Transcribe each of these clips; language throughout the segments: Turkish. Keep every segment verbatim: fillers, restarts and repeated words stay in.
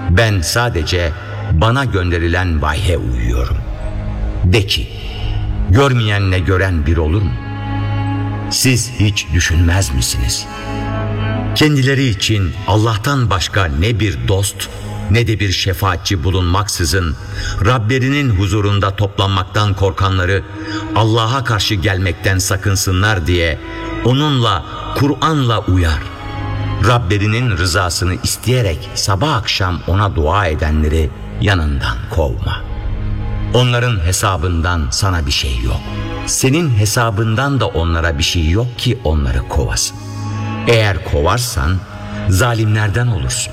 Ben sadece bana gönderilen vahye uyuyorum. De ki, görmeyenle gören bir olur mu? Siz hiç düşünmez misiniz? Kendileri için Allah'tan başka ne bir dost ne de bir şefaatçi bulunmaksızın Rablerinin huzurunda toplanmaktan korkanları Allah'a karşı gelmekten sakınsınlar diye onunla, Kur'an'la uyar. Rablerinin rızasını isteyerek sabah akşam ona dua edenleri yanından kovma. Onların hesabından sana bir şey yok. Senin hesabından da onlara bir şey yok ki onları kovasın. Eğer kovarsan zalimlerden olursun.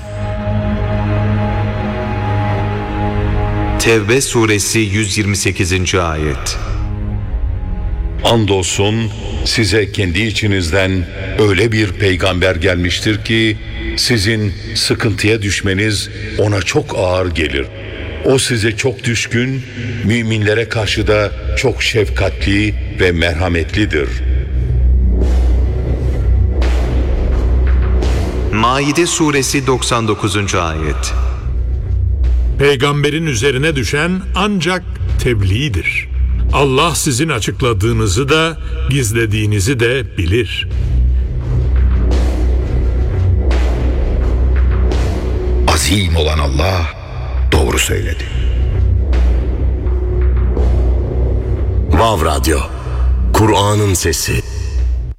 Tevbe suresi yüz yirmi sekizinci ayet. Andolsun size kendi içinizden öyle bir peygamber gelmiştir ki sizin sıkıntıya düşmeniz ona çok ağır gelir. O size çok düşkün, müminlere karşı da çok şefkatli ve merhametlidir. Maide suresi doksan dokuzuncu ayet. Peygamberin üzerine düşen ancak tebliğdir. Allah sizin açıkladığınızı da gizlediğinizi de bilir. Azim olan Allah doğru söyledi. Vav Radyo, Kur'an'ın sesi.